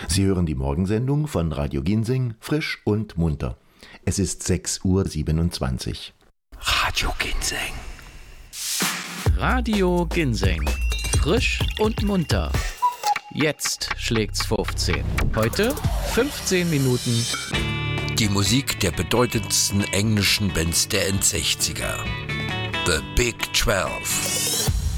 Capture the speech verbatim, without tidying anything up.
Sie hören die Morgensendung von Radio Ginseng, frisch und munter. Es ist sechs Uhr siebenundzwanzig. Radio Ginseng. Radio Ginseng. Frisch und munter. Jetzt schlägt's fünfzehn. Heute fünfzehn Minuten. Die Musik der bedeutendsten englischen Bands der Endsechziger. The Big Twelve.